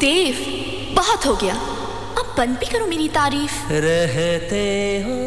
देव, बहुत हो गया, अब बंद भी करो मेरी तारीफ। रहते हो।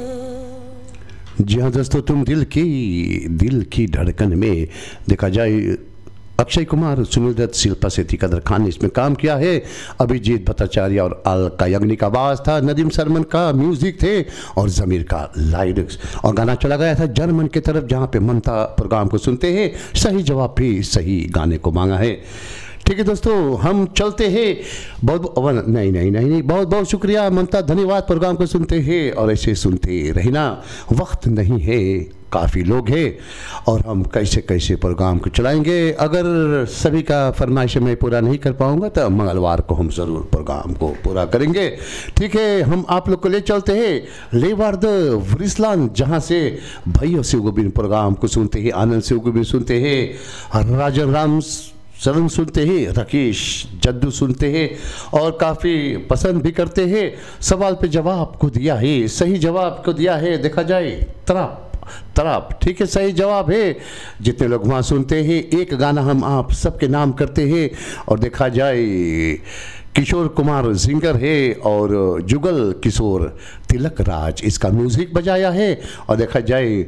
जी हाँ दोस्तों, तुम दिल की धड़कन में देखा जाए अक्षय कुमार, सुनील दत्त, शिल्पा शेट्टी, कदर खान ने इसमें काम किया है। अभिजीत भट्टाचार्य और अलका याग्निक का आवाज़ था, नदीम सरमन का म्यूजिक थे और ज़मीर का लिरिक्स। और गाना चला गया था जर्मन की तरफ, जहाँ पे ममता प्रोग्राम को सुनते हैं। सही जवाब भी सही गाने को मांगा है। ठीक है दोस्तों, हम चलते हैं। नहीं, बहुत बहुत शुक्रिया ममता, धन्यवाद। प्रोग्राम को सुनते हैं और ऐसे सुनते रहना। वक्त नहीं है, काफ़ी लोग हैं और हम कैसे कैसे प्रोग्राम को चलाएंगे। अगर सभी का फरमाइश मैं पूरा नहीं कर पाऊंगा तो मंगलवार को हम ज़रूर प्रोग्राम को पूरा करेंगे। ठीक है, हम आप लोग को ले चलते हैं लेवार्ड व्रिस्लान, जहाँ से भैया शिव गोविंद प्रोग्राम को सुनते हैं, आनंद शिव गोविंद सुनते हैं, राजन राम शरण सुनते हैं, राकेश जद्दू सुनते हैं और काफ़ी पसंद भी करते हैं। सवाल पे जवाब को दिया है, सही जवाब को दिया है, देखा जाए तराप। ठीक है, सही जवाब है। जितने लोग वहाँ सुनते हैं, एक गाना हम आप सबके नाम करते हैं और देखा जाए किशोर कुमार सिंगर है और जुगल किशोर तिलक राज इसका म्यूज़िक बजाया है। और देखा जाए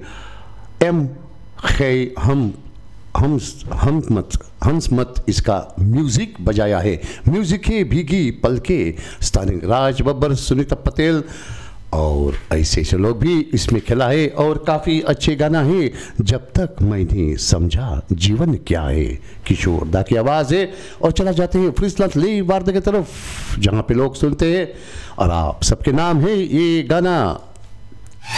हंस मत इसका म्यूजिक बजाया है। म्यूजिक है भीगी पलके, स्टारिंग राज बब्बर, सुनीता पटेल और ऐसे लोग भी इसमें खिला है। और काफ़ी अच्छे गाना है, जब तक मैंने समझा जीवन क्या है, किशोर दा की आवाज़ है। और चला जाते हैं फ्रिस्लान लेवार्ड की तरफ, जहाँ पे लोग सुनते हैं और आप सबके नाम है ये गाना।